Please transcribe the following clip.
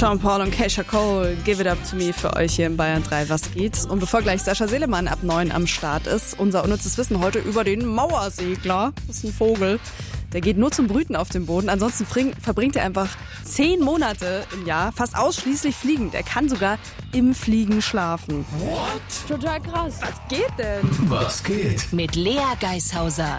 Sean Paul und Keisha Cole, Give It Up To Me für euch hier in Bayern 3. Was geht? Und bevor gleich Sascha Selemann ab 9 am Start ist, unser unnützes Wissen heute über den Mauersegler. Das ist ein Vogel. Der geht nur zum Brüten auf dem Boden. Ansonsten verbringt er einfach 10 Monate im Jahr fast ausschließlich fliegend. Er kann sogar im Fliegen schlafen. What? Total krass. Was geht denn? Was geht? Mit Lea Geishauser.